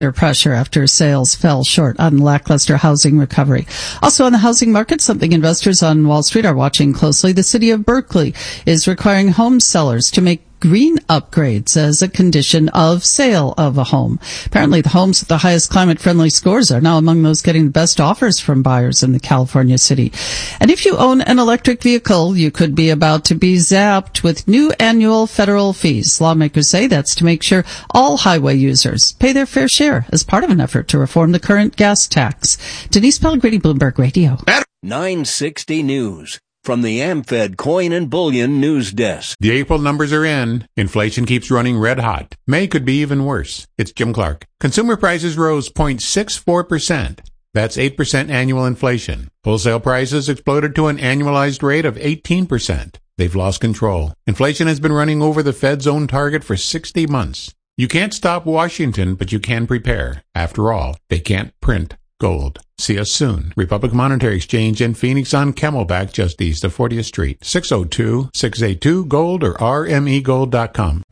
under pressure after sales fell short on lackluster housing recovery. Also on the housing market, something investors on Wall Street are watching closely. The city of Berkeley is requiring home sellers to make green upgrades as a condition of sale of a home. Apparently, the homes with the highest climate-friendly scores are now among those getting the best offers from buyers in the California city. And if you own an electric vehicle, you could be about to be zapped with new annual federal fees. Lawmakers say that's to make sure all highway users pay their fair share as part of an effort to reform the current gas tax. Denise Pellegrini, Bloomberg Radio. 960 News. From the AmFed Coin and Bullion News Desk. The April numbers are in. Inflation keeps running red hot. May could be even worse. It's Jim Clark. Consumer prices rose 0.64%. That's 8% annual inflation. Wholesale prices exploded to an annualized rate of 18%. They've lost control. Inflation has been running over the Fed's own target for 60 months. You can't stop Washington, but you can prepare. After all, they can't print gold. See us soon. Republic Monetary Exchange in Phoenix on Camelback, just east of 40th Street. 602-682-GOLD or rmegold.com.